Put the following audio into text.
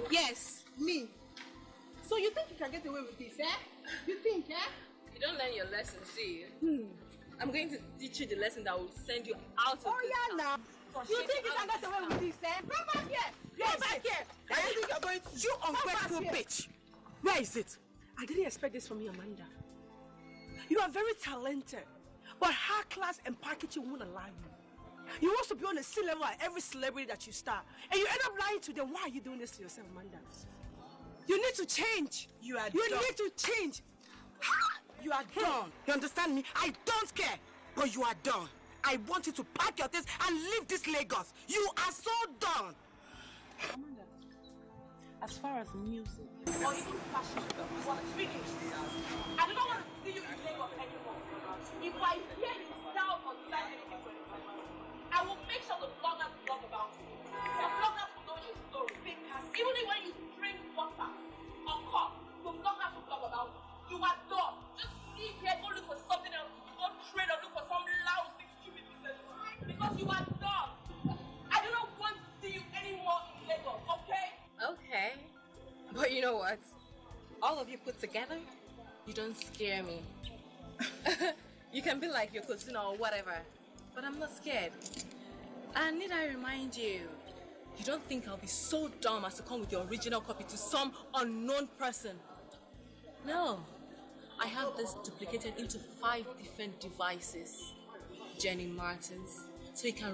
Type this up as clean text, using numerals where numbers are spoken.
Yes, me. So you think you can get away with this, eh? You think, eh? You don't learn your lesson, see? I'm going to teach you the lesson that will send you out of this yeah, now. You think you can get away with this, eh? Come back here! Come back here! Where do you think you're going to? You ungrateful bitch! Where is it? I didn't expect this from you, Amanda. You are very talented, but high class and packaging won't allow you. You want to be on the sea level at every celebrity that you star, and you end up lying to them. Why are you doing this to yourself, Amanda? You need to change. You need to change. You are done. You understand me? I don't care, but you are done. I want you to pack your things and leave this Lagos. You are so done. Amanda, as far as music or even fashion, you are finished. I do not want to see you in Lagos anymore. If I hear you down or decide anything for you, I will make sure the bloggers blog about you. The bloggers will know your story. Even when you drink water or cup, the bloggers will blog about you. You are done. Just leave here, go look for something else. Go trade or look for some lousy stupid business. Because you are done. I do not want to see you anymore in Lagos, okay? Okay. But you know what? All of you put together, you don't scare me. You can be like your cousin or whatever, but I'm not scared. And need I remind you, you don't think I'll be so dumb as to come with your original copy to some unknown person. No. I have this duplicated into 5 different devices. Jenny Martins. So you can